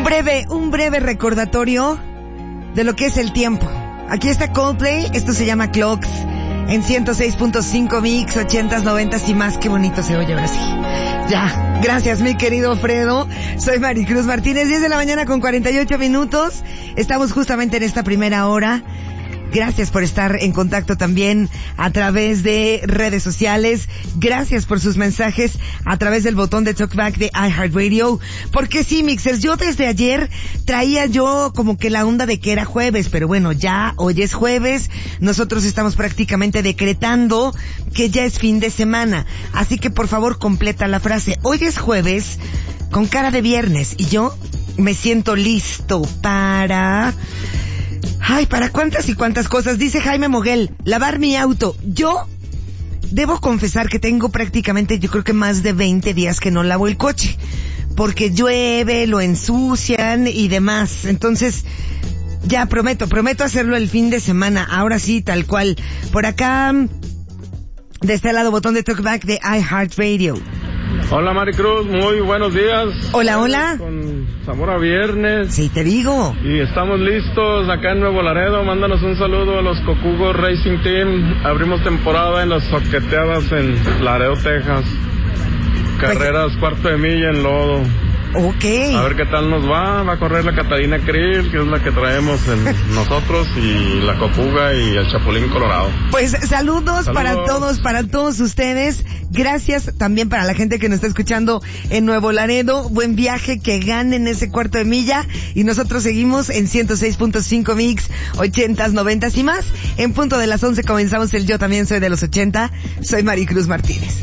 Un breve recordatorio de lo que es el tiempo. Aquí está Coldplay, esto se llama Clocks, en 106.5 Mix, 80s, 90s y más. Qué bonito se oye ahora sí. Ya, gracias mi querido Fredo. Soy Maricruz Martínez, 10 de la mañana con 48 minutos. Estamos justamente en esta primera hora. Gracias por estar en contacto también a través de redes sociales. Gracias por sus mensajes a través del botón de Talkback de iHeartRadio. Porque sí, Mixers, yo desde ayer traía yo como que la onda de que era jueves, pero bueno, ya hoy es jueves. Nosotros estamos prácticamente decretando que ya es fin de semana. Así que por favor completa la frase. Hoy es jueves con cara de viernes y yo me siento listo para... Ay, ¿para cuántas y cuántas cosas? Dice Jaime Moguel, lavar mi auto. Yo debo confesar que tengo prácticamente, yo creo que más de 20 días que no lavo el coche. Porque llueve, lo ensucian y demás. Entonces, ya prometo hacerlo el fin de semana. Ahora sí, tal cual. Por acá, de este lado, botón de talkback de iHeartRadio. Hola Maricruz, muy buenos días. Hola, hola. Con sabor a viernes. Sí, te digo. Y estamos listos acá en Nuevo Laredo. Mándanos un saludo a los Cocugos Racing Team. Abrimos temporada en las soqueteadas en Laredo, Texas. Carreras cuarto de milla en lodo. Ok. A ver qué tal nos va. Va a correr la Catarina Krill, que es la que traemos en nosotros, y la Cocuga y el Chapulín Colorado. Pues saludos para todos ustedes. Gracias también para la gente que nos está escuchando en Nuevo Laredo. Buen viaje, que ganen ese cuarto de milla. Y nosotros seguimos en 106.5 Mix, 80s, 90s y más. En punto de las 11 comenzamos el Yo También Soy de los 80. Soy Maricruz Martínez.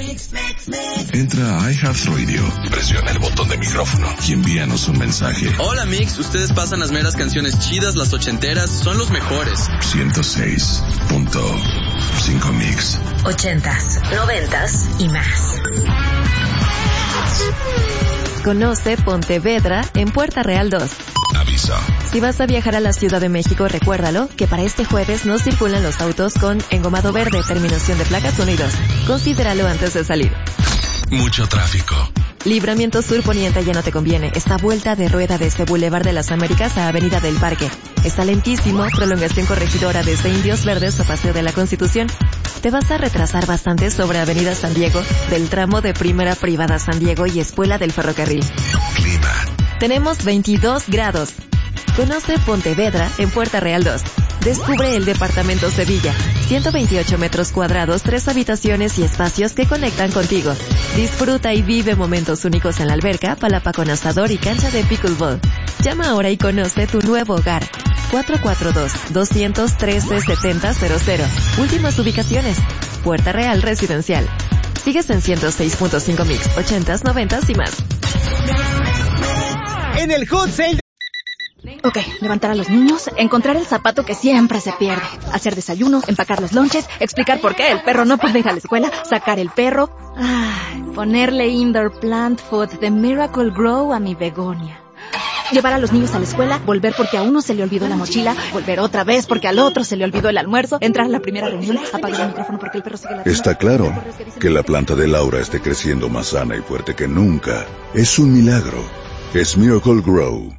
Entra a iHeartRadio, presiona el botón de micrófono y envíanos un mensaje. Hola Mix, ustedes pasan las meras canciones chidas, las ochenteras, son los mejores. 106.5 Mix. 80s, 90s y más. Conoce Pontevedra en Puerta Real 2. Aviso. Si vas a viajar a la Ciudad de México, recuérdalo que para este jueves no circulan los autos con engomado verde, terminación de placas 1 y 2. Considéralo antes de salir. Mucho tráfico. Libramiento Sur Poniente ya no te conviene. Está vuelta de rueda desde Boulevard de las Américas a Avenida del Parque. Está lentísimo, prolongación corregidora desde Indios Verdes a Paseo de la Constitución. Te vas a retrasar bastante sobre Avenida San Diego, del tramo de Primera Privada San Diego y Espuela del Ferrocarril. Clima. Tenemos 22 grados. Conoce Pontevedra en Puerta Real 2. Descubre el departamento Sevilla. 128 metros cuadrados, 3 habitaciones y espacios que conectan contigo. Disfruta y vive momentos únicos en la alberca, palapa con asador y cancha de pickleball. Llama ahora y conoce tu nuevo hogar. 442-213-7000. Últimas ubicaciones. Puerta Real Residencial. Sigues en 106.5 Mix, 80s, 90s y más. En el Hot Sale. Ok, levantar a los niños, encontrar el zapato que siempre se pierde, hacer desayuno, empacar los lonches, explicar por qué el perro no puede ir a la escuela, sacar el perro, ponerle indoor plant food de Miracle Grow a mi begonia. Llevar a los niños a la escuela, volver porque a uno se le olvidó la mochila, volver otra vez porque al otro se le olvidó el almuerzo, entrar a la primera reunión, apagar el micrófono porque el perro sigue la... Está claro que la planta de Laura esté creciendo más sana y fuerte que nunca. Es un milagro. Es Miracle Grow.